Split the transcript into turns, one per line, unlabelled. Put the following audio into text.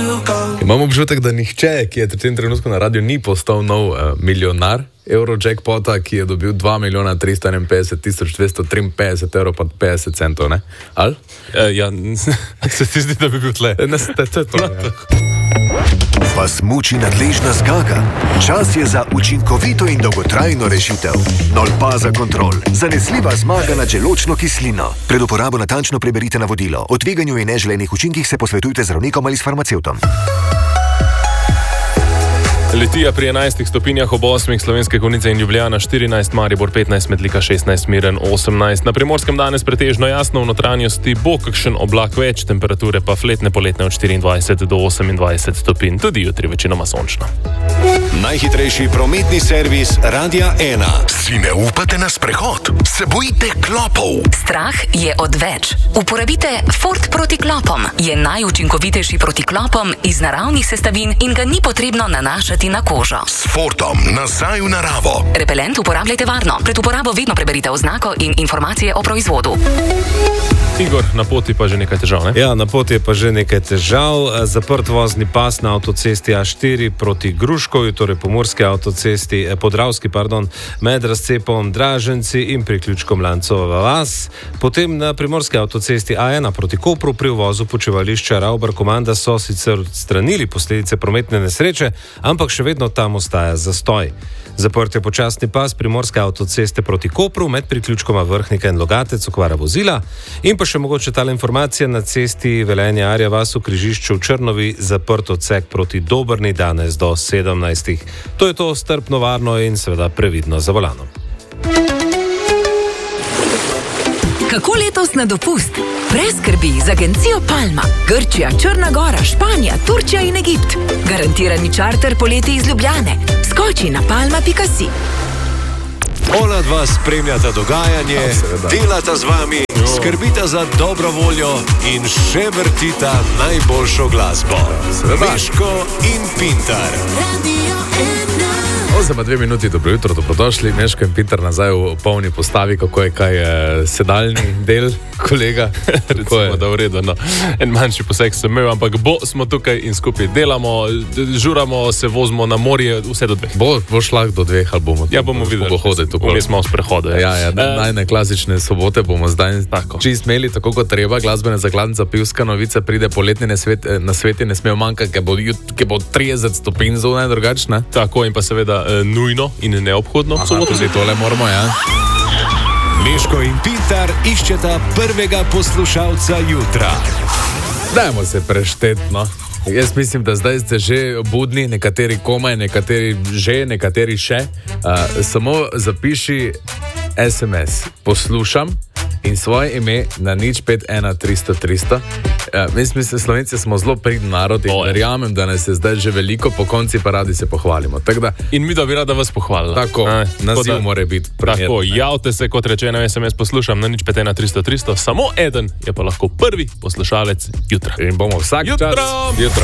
Imam občutek, da nihče, ki je v tem trenutku na radiju, ni postal nov milijonar Eurojackpota, ki je dobil 2.351.253 evrov pa 50 centov, ne? Ali?
Ja, se ti zdi, da bi bil tle?
Ne, to je to.
Vas muči nadležna zgaga? Čas je za učinkovito in dolgotrajno rešitev. Nolpaza Kontrol. Zanesljiva zmaga nad želodčno kislino. Pred uporabo natančno preberite navodilo. O tveganju in neželenih učinkih se posvetujte z zdravnikom ali s farmacevtom.
Litija pri 11 stopinjah ob 8, Slovenske Konjice in Ljubljana 14, Maribor 15, Metlika 16, Miren 18. Na Primorskem danes pretežno jasno, v notranjosti bo kakšen oblak več, temperature pa fletne poletne od 24 do 28 stopinj, tudi jutri večinoma sončno.
Najhitrejši prometni servis Radia 1.
Si ne upate na sprehod? Se bojite klopov?
Strah je odveč. Uporabite Ford proti klopom. Je najučinkovitejši proti klopom iz naravnih sestavin in ga ni potrebno nanašati na kožo.
S Fordom nazaj v naravo.
Repelent uporabljajte varno. Pred uporabo vedno preberite oznako in informacije o proizvodu.
Igor, na poti pa že nekaj težav, ne?
Ja, na poti je pa že nekaj težav. Zaprt vozni pas na avtocesti A4 proti Gruškovju, torej pomurski avtocesti, Podravski, med razcepom Draženci in priključkom Lancova vas. Potem na primorski avtocesti A1 proti Kopru pri uvozu počivališča Ravbar Komanda so sicer odstranili posledice prometne nesreče, ampak še vedno tam ostaja zastoj. Zaprt je počasni pas primorske avtoceste proti Kopru med priključkoma Vrhnika in Logatec, okvara vozila. In pa še mogoče tale informacija na cesti Velenje Arja vas v križišču v Črnovi, zaprt odsek proti Dobrni danes do 17. To je to, strpno, varno in seveda previdno za volanom.
Kako letos na dopust? Brez skrbi z agencijo Palma. Grčija, Črna Gora, Španija, Turčija in Egipt. Garantirani čarter poleti iz Ljubljane. Skoči na palma.si.
Ona dva spremljata dogajanje, delata z vami, skrbita za dobro voljo in še vrtita najboljšo glasbo. Meško in Pintar.
Zdaj pa 2 minuti, dobro jutro, dobrodošli. Meško in Pintar nazaj v polni postavi, kako je kaj sedaljni del, kolega.
Recimo, da v redu, no. En manjši poseg sem imel, ampak smo tukaj in skupaj delamo, žuramo, se vozimo na morje, vse do 2.
Bo šlah do 2, ali bomo?
Ja, bomo videli. Vmes malo sprehode.
Ja, najne klasične sobote bomo zdaj čist imeli, tako kot treba. Glasbena zakladnica, pivska novica, pride poletni na sveti, ne smejo manjkati, ki bo 30 stopinj zunaj drugačne.
Tako, in pa seveda nujno in neobhodno.
Zdaj tole moramo, ja.
Meško in Pintar iščeta prvega poslušalca jutra.
Dajmo se prešteti, no. Jaz mislim, da zdaj ste že budni, nekateri komaj, nekateri že, nekateri še. Samo zapiši SMS. Poslušam in svoje ime na 051-300-300. Mislim, Slovenci smo zelo pridni narod in verjamem, da nas je zdaj že veliko, po konci pa radi se pohvalimo.
In mi da bi rada vas pohvalila.
Tako, naziv mora biti primerno. Tako,
javte se, kot rečeno, SMS poslušam na 051-300-300. Samo eden je pa lahko prvi poslušalec jutra.
In bomo vsak čas jutra.